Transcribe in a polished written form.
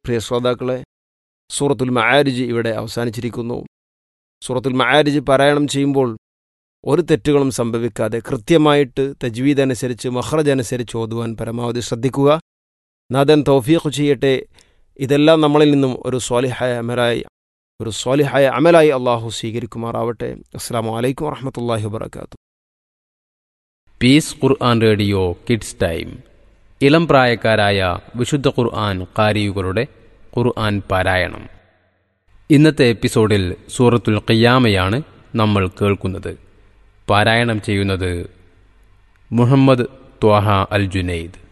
പ്രിയ ശ്രോതാക്കളെ, സൂറത്തുൽ മആരിജ് ഇവിടെ അവസാനിച്ചിരിക്കുന്നു. സൂറത്തുൽ മആരിജ് പാരായണം ചെയ്യുമ്പോൾ ഒരു തെറ്റുകളും സംഭവിക്കാതെ കൃത്യമായിട്ട് തജ്വീദ് അനുസരിച്ച് മഖ്റജ് അനുസരിച്ച് ഓതുവാൻ പരമാവധി ശ്രദ്ധിക്കുക. നാഥൻ തൗഫീഖ് ചെയ്യട്ടെ. ഇതെല്ലാം നമ്മളിൽ നിന്നും ഒരു സ്വാലിഹായ അമലായി അള്ളാഹു സ്വീകരിക്കുമാറാവട്ടെ. അസ്സലാമു അലൈക്കും വറഹ്മത്തുള്ളാഹി വബറകാതുഹു. പീസ് ഖുർആൻ റേഡിയോ കിഡ്സ് ടൈം. ഇളം പ്രായക്കാരായ വിശുദ്ധ ഖുർആൻ ഖാരിയുകളുടെ ഖുർആൻ പാരായണം. ഇന്നത്തെ എപ്പിസോഡിൽ സൂറത്തുൽ ഖിയാമയാണ് നമ്മൾ കേൾക്കുന്നത്. പാരായണം ചെയ്യുന്നത് മുഹമ്മദ് ത്വാഹ അൽ ജുനൈദ്.